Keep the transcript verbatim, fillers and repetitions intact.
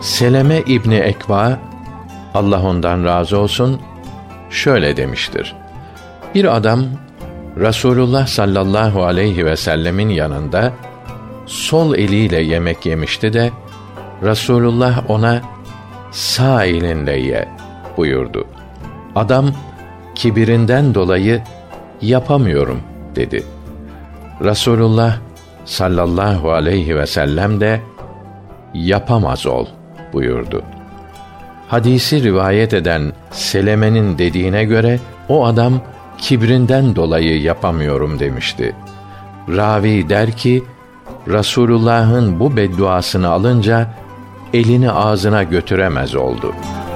Seleme İbni Ekva, Allah ondan razı olsun, şöyle demiştir: Bir adam Rasulullah sallallahu aleyhi ve sellemin yanında sol eliyle yemek yemişti de Rasulullah ona sağ elinle ye buyurdu. Adam kibirinden dolayı yapamıyorum dedi. Rasulullah sallallahu aleyhi ve sellem de yapamaz ol buyurdu. Hadisi rivayet eden Seleme'nin dediğine göre o adam kibrinden dolayı yapamıyorum demişti. Ravi der ki, Rasulullah'ın bu bedduasını alınca elini ağzına götüremez oldu.